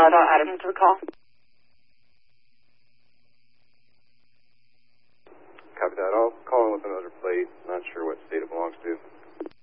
valid. I'll add him to the call. Copy that. I'll call in with another plate. Not sure what state it belongs to.